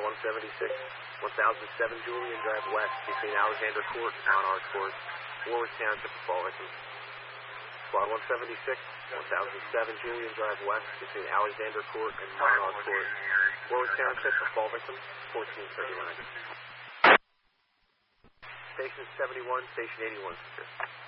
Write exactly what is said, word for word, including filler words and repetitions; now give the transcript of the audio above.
one seventy-six, one thousand seven Julian Drive West between Alexander Court and Monarch Court, Warwick Township of Fall Victim. Squad one seventy-six, one thousand seven Julian Drive West between Alexander Court and Monarch Court, Warwick Township of Fall Victim, fourteen thirty-nine. Station seventy-one, Station eighty-one, sir.